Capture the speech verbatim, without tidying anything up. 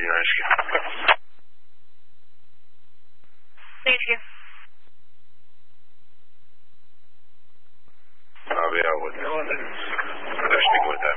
Senior Rescue. Thank you. I'll be out with you. They're speaking with that.